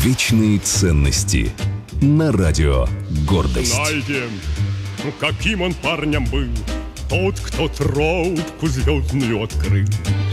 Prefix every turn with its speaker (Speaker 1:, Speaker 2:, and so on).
Speaker 1: Вечные ценности. На радио «Гордость».
Speaker 2: Знаете, каким он парнем был, тот, кто трубку звездную открыл.